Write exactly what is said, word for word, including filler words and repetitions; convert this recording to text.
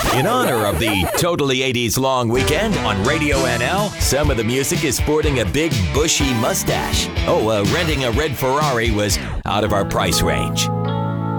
In honor of the Totally eighties long weekend on Radio N L, some of the music is sporting a big bushy mustache. Oh, uh, renting a red Ferrari was out of our price range.